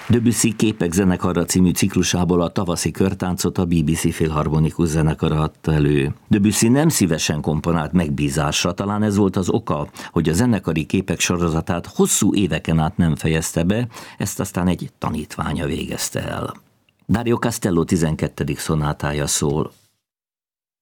Debussy Képek zenekarra című ciklusából a tavaszi körtáncot a BBC Filharmonikus zenekara adta elő. Debussy nem szívesen komponált megbízásra, talán ez volt az oka, hogy a zenekari képek sorozatát hosszú éveken át nem fejezte be, ezt aztán egy tanítványa végezte el. Dario Castello 12. szonátája szól.